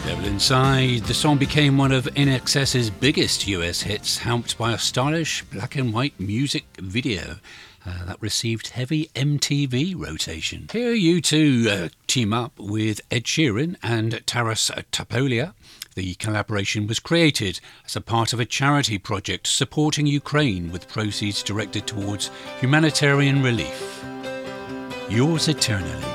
Devil Inside, the song became one of INXS's biggest US hits, helped by a stylish black and white music video that received heavy MTV rotation. Here U2 team up with Ed Sheeran and Taras Topolia. The collaboration was created as a part of a charity project supporting Ukraine with proceeds directed towards humanitarian relief. Yours eternally.